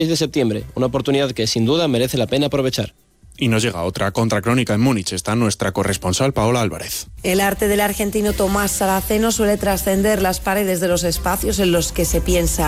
de septiembre, una oportunidad que sin duda merece la pena aprovechar. Y nos llega otra contracrónica en Múnich. Está nuestra corresponsal Paola Álvarez. El arte del argentino Tomás Saraceno suele trascender las paredes de los espacios en los que se piensa.